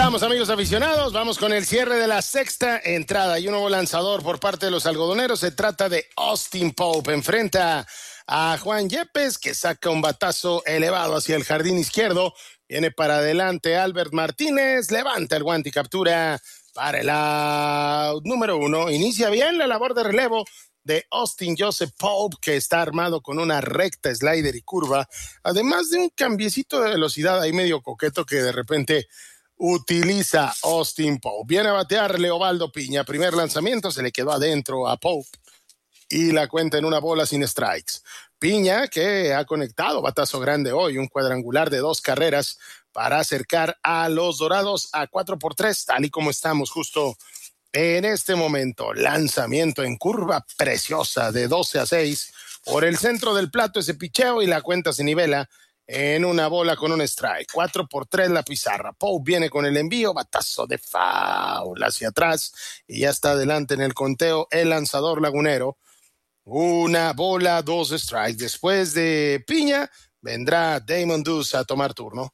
Vamos, amigos aficionados, vamos con el cierre de la sexta entrada y un nuevo lanzador por parte de los algodoneros. Se trata de Austin Pope. Enfrenta a Juan Yepes, que saca un batazo elevado hacia el jardín izquierdo. Viene para adelante Albert Martínez, levanta el guante y captura para el out número 1. Inicia bien la labor de relevo de Austin Joseph Pope, que está armado con una recta, slider y curva, además de un cambiecito de velocidad ahí medio coqueto que de repente utiliza Austin Pope. Viene a batear Leobaldo Piña. Primer lanzamiento, se le quedó adentro a Pope y la cuenta en una bola sin strikes. Piña, que ha conectado batazo grande hoy, un cuadrangular de 2 carreras para acercar a los Dorados a 4-3, tal y como estamos justo en este momento. Lanzamiento en curva preciosa de 12-6 por el centro del plato, ese picheo, y la cuenta se nivela en una bola con un strike. 4-3 la pizarra. Pope viene con el envío, batazo de foul hacia atrás y ya está adelante en el conteo el lanzador lagunero. Una bola, 2 strikes. Después de Piña vendrá Damon Deuce a tomar turno.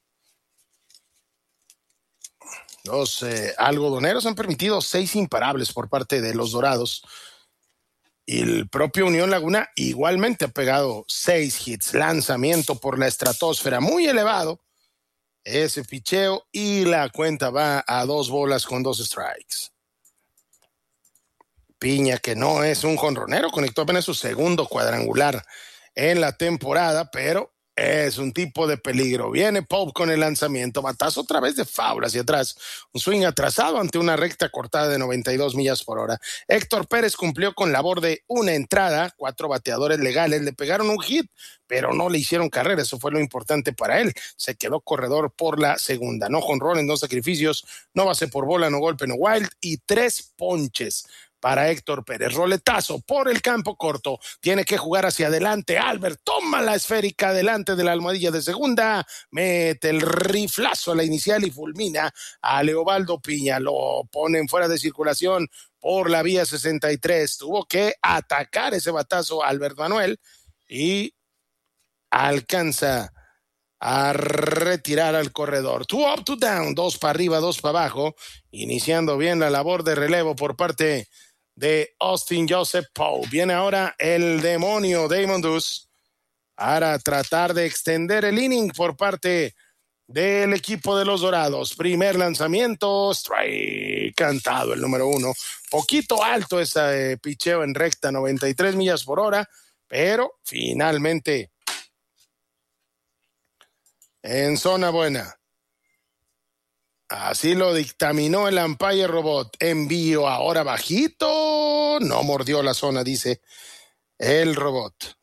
Los algodoneros han permitido 6 imparables por parte de los Dorados. Y el propio Unión Laguna igualmente ha pegado 6 hits. Lanzamiento por la estratosfera muy elevado. Ese picheo y la cuenta va a 2 bolas con 2 strikes. Piña, que no es un jonronero, conectó apenas su segundo cuadrangular en la temporada, pero es un tipo de peligro. Viene Pope con el lanzamiento, batazo otra vez de foul hacia atrás, un swing atrasado ante una recta cortada de 92 millas por hora. Héctor Pérez cumplió con labor de una entrada, 4 bateadores legales le pegaron un hit, pero no le hicieron carrera, eso fue lo importante para él. Se quedó corredor por la segunda, no jonrón en 2 sacrificios, no base por bola, no golpe, no wild, y 3 ponches para Héctor Pérez. Roletazo por el campo corto. Tiene que jugar hacia adelante. Albert toma la esférica delante de la almohadilla de segunda. Mete el riflazo a la inicial y fulmina a Leobaldo Piña. Lo ponen fuera de circulación por la vía 63. Tuvo que atacar ese batazo Albert Manuel y alcanza a retirar al corredor. 2 up, 2 down. 2 para arriba, 2 para abajo. Iniciando bien la labor de relevo por parte de Austin Joseph Pope. Viene ahora el demonio Damon Deuce para tratar de extender el inning por parte del equipo de los Dorados. Primer lanzamiento, strike, cantado el número 1. Poquito alto ese picheo en recta, 93 millas por hora, pero finalmente en zona buena. Así lo dictaminó el umpire robot. Envío ahora bajito. No mordió la zona, dice el robot.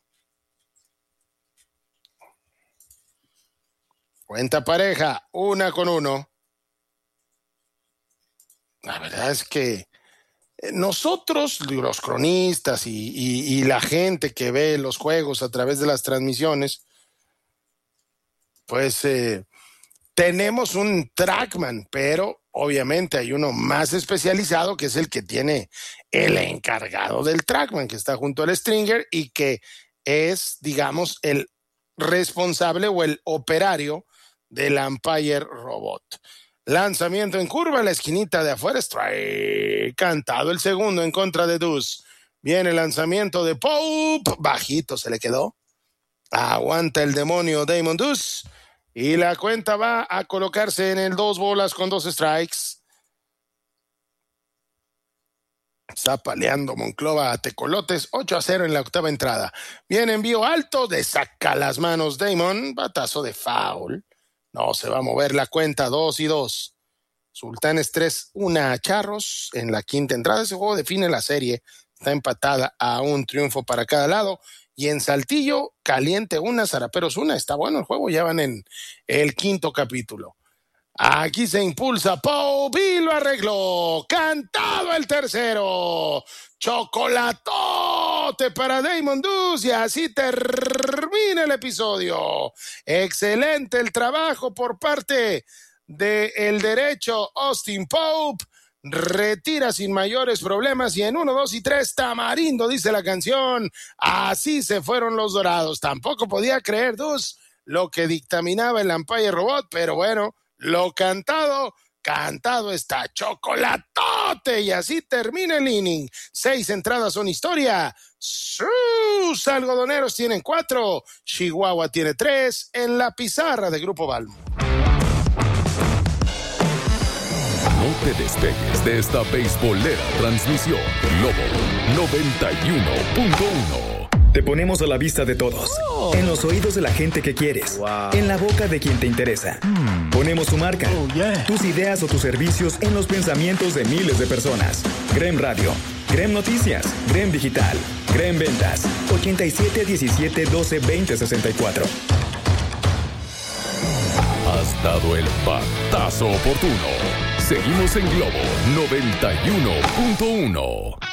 Cuenta pareja, 1-1. La verdad es que nosotros, los cronistas y la gente que ve los juegos a través de las transmisiones, pues tenemos un trackman, pero obviamente hay uno más especializado que es el que tiene el encargado del trackman, que está junto al stringer y que es, digamos, el responsable o el operario del umpire robot. Lanzamiento en curva, la esquinita de afuera, strike, cantado el segundo en contra de Deuce. Viene el lanzamiento de Pope, bajito se le quedó. Aguanta el demonio Damon Deuce. Y la cuenta va a colocarse en el 2 bolas con 2 strikes. Está paleando Monclova a Tecolotes, 8-0 en la octava entrada. Viene envío alto, de saca las manos Damon, batazo de foul. No se va a mover la cuenta, 2-2. Sultanes 3-1 a Charros en la quinta entrada. Ese juego define la serie. Está empatada a un triunfo para cada lado. Y en Saltillo, caliente 1, Zaraperos 1. Está bueno el juego, ya van en el 5º capítulo. Aquí se impulsa Pope y lo arregló. Cantado el tercero. Chocolatote para Damon Deuce y así termina el episodio. Excelente el trabajo por parte del derecho Austin Pope. Retira sin mayores problemas y en 1, 2 y 3 tamarindo, dice la canción. Así se fueron los Dorados. Tampoco podía creer Deuce lo que dictaminaba el umpire robot, pero bueno, lo cantado Cantado está, chocolatote. Y así termina el inning. 6 entradas son historia. Sus algodoneros tienen 4. Chihuahua tiene 3 en la pizarra de Grupo Balmo. No te despegues de esta beisbolera transmisión. Globo 91.1. Te ponemos a la vista de todos, en los oídos de la gente que quieres, en la boca de quien te interesa. Ponemos tu marca, tus ideas o tus servicios en los pensamientos de miles de personas. Grem Radio, Grem Noticias, Grem Digital, Grem Ventas, 87 17 12 20 64. Has dado el batazo oportuno. Seguimos en Globo 91.1.